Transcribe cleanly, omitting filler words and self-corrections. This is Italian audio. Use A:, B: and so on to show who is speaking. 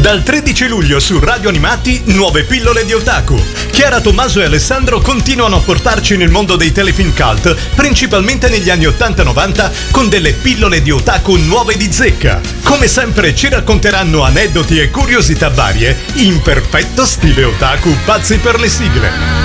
A: Dal 13 luglio su Radio Animati, nuove pillole di otaku. Chiara Tommaso e Alessandro continuano a portarci nel mondo dei telefilm cult, principalmente negli anni 80-90, con delle pillole di otaku nuove di zecca. Come sempre ci racconteranno aneddoti e curiosità varie in perfetto stile otaku pazzi per le sigle.